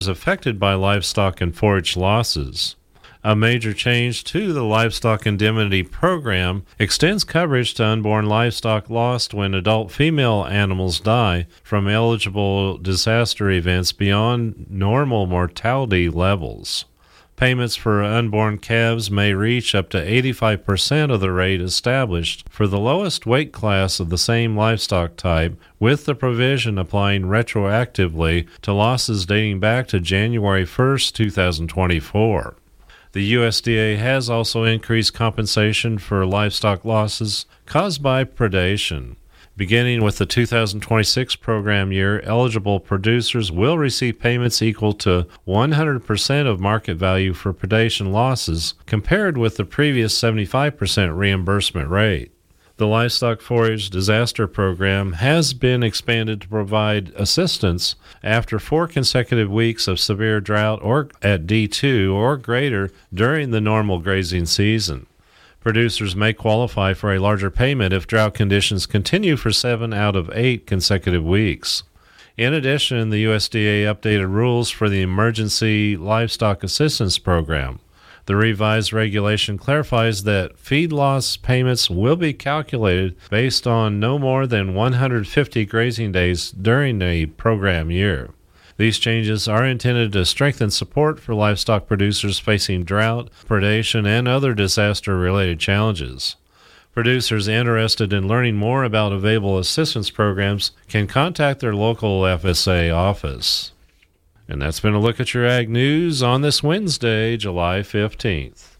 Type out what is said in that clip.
affected by livestock and forage losses. A major change to the Livestock Indemnity Program extends coverage to unborn livestock lost when adult female animals die from eligible disaster events beyond normal mortality levels. Payments for unborn calves may reach up to 85% of the rate established for the lowest weight class of the same livestock type, with the provision applying retroactively to losses dating back to January 1, 2024. The USDA has also increased compensation for livestock losses caused by predation. Beginning with the 2026 program year, eligible producers will receive payments equal to 100% of market value for predation losses, compared with the previous 75% reimbursement rate. The Livestock Forage Disaster Program has been expanded to provide assistance after 4 consecutive weeks of severe drought or at D2 or greater during the normal grazing season. Producers may qualify for a larger payment if drought conditions continue for 7 out of 8 consecutive weeks. In addition, the USDA updated rules for the Emergency Livestock Assistance Program. The revised regulation clarifies that feed loss payments will be calculated based on no more than 150 grazing days during the program year. These changes are intended to strengthen support for livestock producers facing drought, predation, and other disaster-related challenges. Producers interested in learning more about available assistance programs can contact their local FSA office. And that's been a look at your ag news on this Wednesday, July 15th.